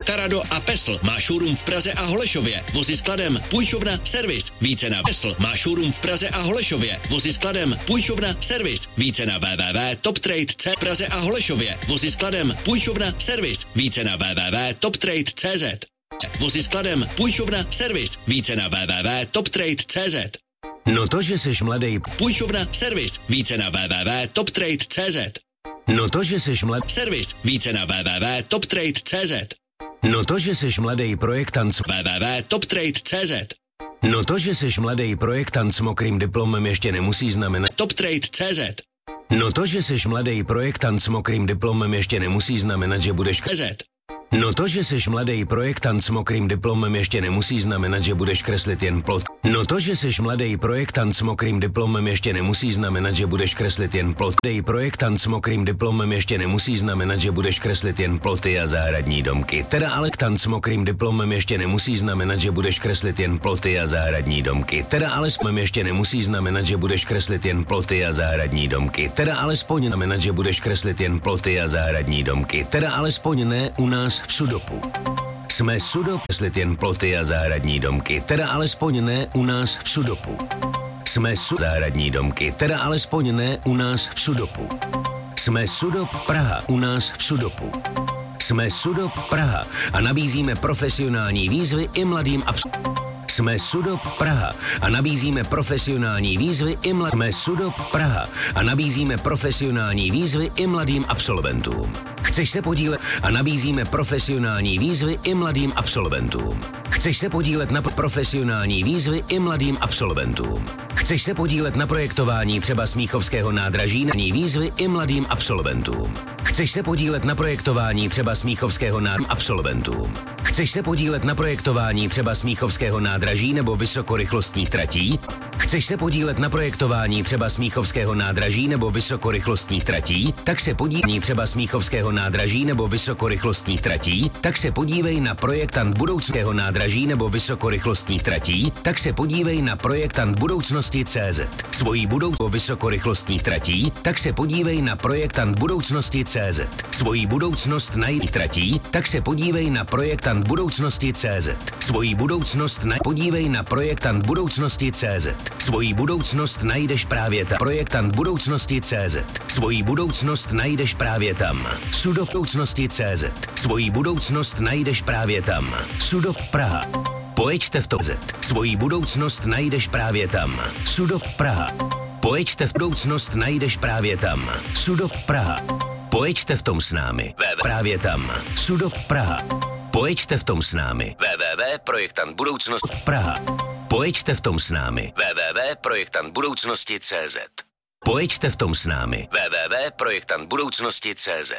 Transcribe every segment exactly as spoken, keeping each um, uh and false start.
Karado a Pesl má showroom v Praze a Holešově. Vozy skladem, půjčovna, servis. Více na Pesl má showroom v Praze a Holešově. Vozy skladem, půjčovna, servis. Více na w w w tečka top trade tečka c z Praze a Holešově. Vozy skladem, půjčovna, servis. Více na w w w tečka top trade tečka c z. Vozy skladem, půjčovna, servis. Více na w w w tečka top trade tečka c z. No to, že seš mladej. Půjčovna, servis. Více na w w w tečka top trade tečka c z. No to, že seš mladej. Servis. Více na w w w tečka top trade tečka c z. No to, že seš mladej projektant. w w w tečka top trade tečka c z. No to, že seš mladej projektant s mokrým diplomem ještě nemusí znamenat. top trade tečka c z. No to, že seš mladej projektant s mokrým diplomem ještě nemusí znamenat, že budeš C Z. No to, že seš mladej projektant s mokrým diplomem ještě nemusí znamenat, že budeš kreslit jen plot. No to, že seš mladej projektant s mokrým diplomem ještě nemusí znamenat, že budeš kreslit jen plot. Mladej projektant s mokrým diplomem ještě nemusí znamenat, že budeš kreslit jen ploty a zahradní domky. Teda ale tant s mokrým diplomem ještě nemusí znamenat, že budeš kreslit jen ploty a zahradní domky. Teda alespoň ještě nemusí znamenat, že budeš kreslit jen ploty a zahradní domky. Teda alespoň znamenat, že budeš kreslit jen ploty a zahradní domky. Teda alespoň ne u nás v Sudopu. Jsme Sudop, kreslit jen ploty a zahradní domky, teda alespoň ne u nás v Sudopu. Jsme Sudop, zahradní domky, teda alespoň ne u nás v Sudopu. Jsme Sudop Praha, u nás v Sudopu. Jsme Sudop Praha a nabízíme profesionální výzvy i mladým absolventům. Jsme Sudop Praha a nabízíme profesionální výzvy i mladým. Jsme Sudop Praha a nabízíme profesionální výzvy i mladým absolventům. Chceš se podílet a nabízíme profesionální výzvy i mladým absolventům. Chceš se podílet na profesionální výzvy i mladým absolventům. Chceš se podílet na projektování třeba Smíchovského nádraží na výzvy i mladým absolventům. Chceš se podílet na projektování třeba Smíchovského nádraží absolventům. Chceš se podílet na projektování třeba Smíchovského nádraží nebo vysokorychlostních tratí? Chceš se podílet na projektování třeba Smíchovského nádraží nebo vysokorychlostních tratí? Tak se podívej třeba Smíchovského nádraží nebo vysokorychlostních tratí? Tak se podívej na projektant budoucného nádraží nebo vysokorychlostních tratí? Tak se podívej na projektant budoucnosti C Z. Svojí budoucnost vysokorychlostních tratí? Tak se podívej na projektant budoucnosti C Z. Svojí budoucnost na jiných tratí? Tak se podívej na projektant budoucnosti C Z. Svojí budoucnost na podívej na projektant budoucnosti C Z. Svojí budoucnost najdeš právě tam. Projektant budoucnosti C Z. Svojí budoucnost najdeš právě tam. Sudop budoucnosti C Z. Svojí budoucnost najdeš právě tam. Sudop Praha. Pojeďte v tom Z. Svojí budoucnost najdeš právě tam. Sudop Praha. Pojeďte v budoucnost najdeš právě tam. Sudop Praha. Pojeďte v tom s námi. Právě tam. Sudop Praha. Pojeďte v tom s námi. w w w tečka projektant budoucnost Praha. Pojeďte v tom s námi. w w w tečka projektant budoucnosti C Z. Pojeďte v tom s námi. w w w tečka projektant budoucnosti C Z.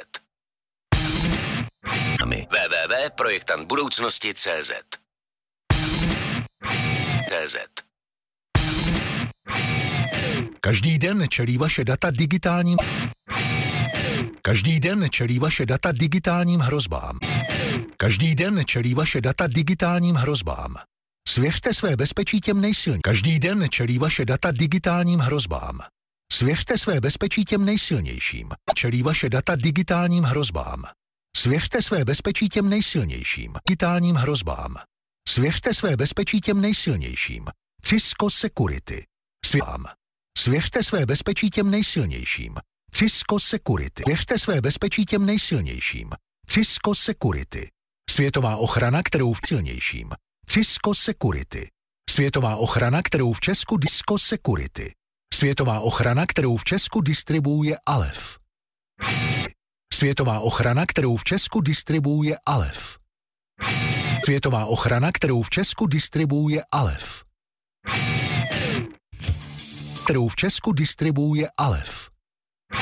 w w w tečka projektant budoucnosti C Z. C Z. Každý den čelí vaše data digitálním Každý den čelí vaše data digitálním hrozbám. Každý den čelí vaše data digitálním hrozbám. Svěřte své bezpečí těm nejsilnějším. Každý den čelí vaše data digitálním hrozbám. Svěřte své bezpečí těm nejsilnějším. Čelí vaše data digitálním hrozbám. Svěřte své bezpečí těm nejsilnějším. Digitálním hrozbám. Svěřte své bezpečí těm nejsilnějším. Cisco Security. Svěřám. Svěřte své bezpečí těm nejsilnějším. Cisco Security. Svěřte své bezpečí těm nejsilnějším. Cisco Security. Světová ochrana, kterou v silnějším. Cisco Security. Světová ochrana, kterou v Česku Cisco Security. Světová ochrana, kterou v Česku distribuuje Alef. Světová ochrana, kterou v Česku distribuuje Alef. Světová ochrana, kterou v Česku distribuuje Alef. Kterou v Česku distribuuje Alef.